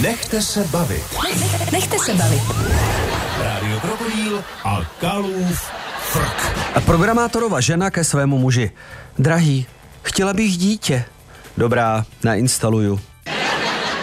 Nechte se bavit. Nechte se bavit. Rádio Krokodýl a Kalův frk. A programátorova žena ke svému muži. Drahý, chtěla bych dítě. Dobrá, nainstaluju.